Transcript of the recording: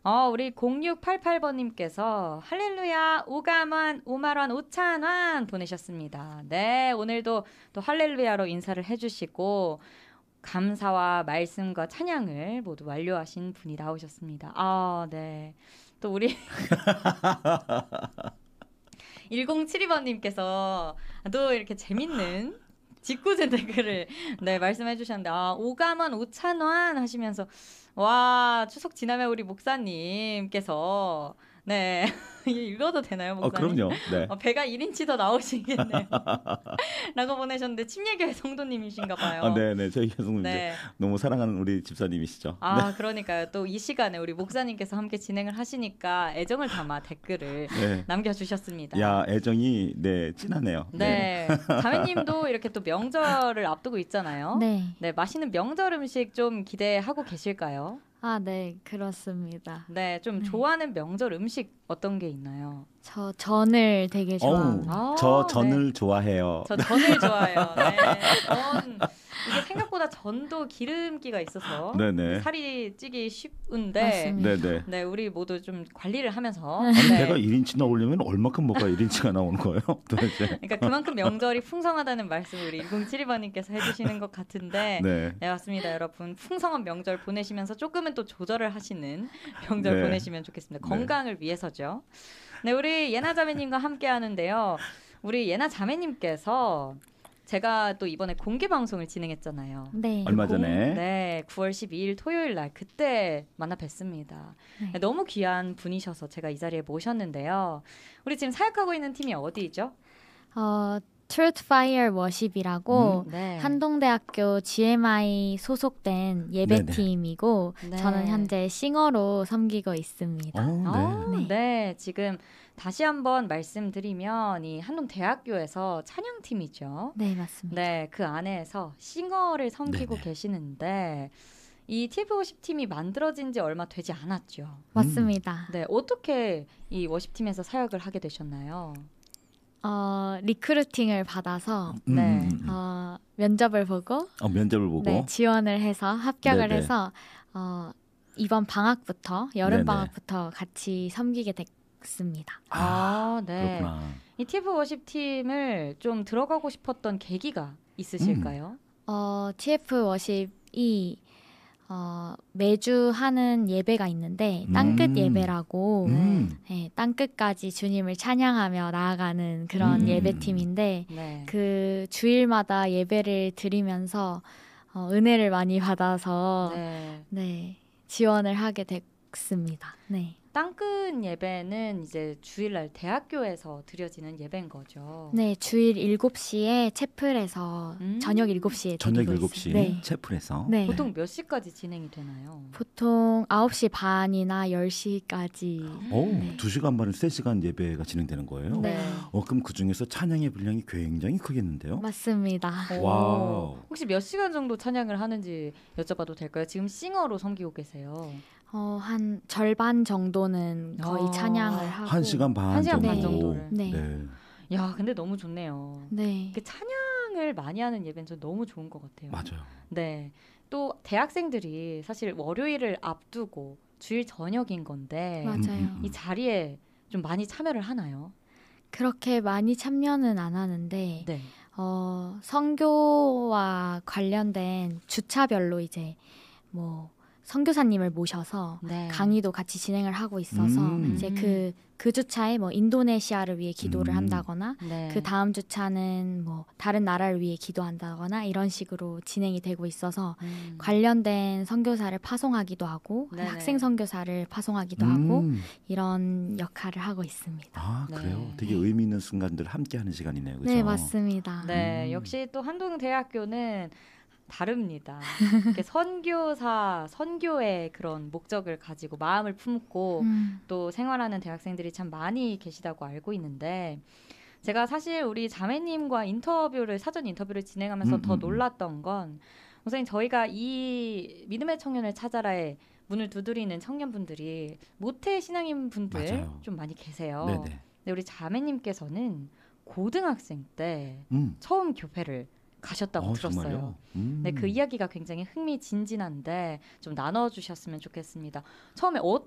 우리 0688번님께서 할렐루야 5가만 5만원 5천원 보내셨습니다. 네, 오늘도 또 할렐루야로 인사를 해주시고 감사와 말씀과 찬양을 모두 완료하신 분이 나오셨습니다. 네. 또 우리 1072번님께서 또 이렇게 재밌는 짓궂은 댓글을 네, 말씀해 주셨는데 5가만 5천원 하시면서 와, 추석 지나면 우리 목사님께서 네 읽어도 되나요, 목사님? 그럼요. 네. 배가 1인치 더 나오시겠네요. 라고 보내셨는데 침례교회 성도님이신가 봐요. 네네. 저희 성도님 네. 너무 사랑하는 우리 집사님이시죠. 네. 그러니까요. 또 이 시간에 우리 목사님께서 함께 진행을 하시니까 애정을 담아 댓글을 네. 남겨주셨습니다. 야, 애정이 진하네요. 네. 자매님도 이렇게 또 명절을 앞두고 있잖아요. 네. 네, 맛있는 명절 음식 좀 기대하고 계실까요? 네, 그렇습니다. 네, 좀 좋아하는 명절 음식 어떤 게 있나요? 저 전을 되게 좋아합니다. 저 전을 좋아해요. 저 전을 좋아해요. 네. 이게 생각보다 전도 기름기가 있어서 네네. 살이 찌기 쉬운데 네네. 네, 우리 모두 좀 관리를 하면서 배가 1인치 나오려면 얼마큼 먹어야 1인치가 나오는 거예요? 도대체. 그러니까 그만큼 명절이 풍성하다는 말씀 우리 1072번님께서 해주시는 것 같은데 네, 맞습니다. 여러분 풍성한 명절 보내시면서 조금은 또 조절을 하시는 명절 보내시면 좋겠습니다. 건강을 위해서죠. 네, 우리 예나 자매님과 함께 하는데요. 우리 예나 자매님께서 제가 또 이번에 공개 방송을 진행했잖아요. 네. 얼마 전에. 네, 9월 12일 토요일 날 그때 만나 뵀습니다. 네. 너무 귀한 분이셔서 제가 이 자리에 모셨는데요. 우리 지금 사역하고 있는 팀이 어디죠? Truth Fire Worship이라고 네. 한동대학교 GMI 소속된 예배팀이고 네. 저는 현재 싱어로 섬기고 있습니다. 네, 지금 다시 한번 말씀드리면 이 한동대학교에서 찬양팀이죠. 네, 맞습니다. 네, 그 안에서 싱어를 섬기고 네네. 계시는데 이 TF50팀이 만들어진 지 얼마 되지 않았죠. 맞습니다. 네, 어떻게 이 워십팀에서 사역을 하게 되셨나요? 리크루팅을 받아서 네. 면접을 보고 네, 지원을 해서 합격을 네네. 해서 이번 방학부터 여름 방학부터 같이 섬기게 됐습니다. 네. 그렇구나. 이 TF 워십팀을 좀 들어가고 싶었던 계기가 있으실까요? TF 워십이 매주 하는 예배가 있는데 땅끝 예배라고 네, 땅끝까지 주님을 찬양하며 나아가는 그런 예배팀인데 네. 그 주일마다 예배를 드리면서 은혜를 많이 받아서 네, 지원을 하게 됐습니다. 네. 땅끝 예배는 이제 주일날 대학교에서 드려지는 예배인 거죠. 네, 주일 7시에 채플에서 저녁 7시에 저녁 드리고 7시 있어요. 채플에서. 네. 보통 몇 시까지 진행이 되나요? 보통 9시 반이나 10시까지. 네. 2시간 반에 3시간 예배가 진행되는 거예요? 네. 그럼 그중에서 찬양의 분량이 굉장히 크겠는데요? 맞습니다. 와우. 혹시 몇 시간 정도 찬양을 하는지 여쭤봐도 될까요? 지금 싱어로 섬기고 계세요. 한 절반 정도는 거의 찬양을 하고 1시간 반 1시간 정도. 반 정도를. 네. 야, 근데 너무 좋네요. 네. 찬양을 많이 하는 예배는 저 너무 좋은 것 같아요. 맞아요. 네. 또 대학생들이 사실 월요일을 앞두고 주일 저녁인 건데 맞아요. 이 자리에 좀 많이 참여를 하나요? 그렇게 많이 참여는 안 하는데 네. 선교와 관련된 주차별로 이제 뭐 선교사님을 모셔서 강의도 같이 진행을 하고 있어서 이제 그 주차에 뭐 인도네시아를 위해 기도를 한다거나 그 다음 주차는 뭐 다른 나라를 위해 기도한다거나 이런 식으로 진행이 되고 있어서 관련된 선교사를 파송하기도 하고 학생 선교사를 파송하기도 하고 이런 역할을 하고 있습니다. 그래요? 되게 의미 있는 순간들 함께하는 시간이네요. 그렇죠? 네, 맞습니다. 네, 역시 또 한동대학교는 다릅니다. 선교의 그런 목적을 가지고 마음을 품고 또 생활하는 대학생들이 참 많이 계시다고 알고 있는데 제가 사실 우리 자매님과 사전 인터뷰를 진행하면서 더 놀랐던 건 우선 저희가 이 믿음의 청년을 찾아라의 문을 두드리는 청년분들이 모태 신앙인 분들 맞아요. 좀 많이 계세요. 네네. 근데 우리 자매님께서는 고등학생 때 처음 교회를 가셨다고 들었어요. 네, 그 이야기가 굉장히 흥미진진한데 좀 나눠주셨으면 좋겠습니다. 처음에